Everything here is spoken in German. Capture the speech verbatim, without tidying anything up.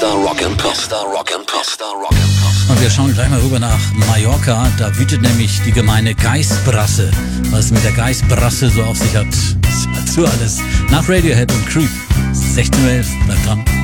Star Rock and Pop. Star Rock and Pop. Star Rock and Pop. Und wir schauen gleich mal rüber nach Mallorca. Da wütet nämlich die gemeine Geistbrasse. Was es mit der Geistbrasse so auf sich hat, dazu alles nach Radiohead und Creep. sechzehn Uhr elf, bleibt dran.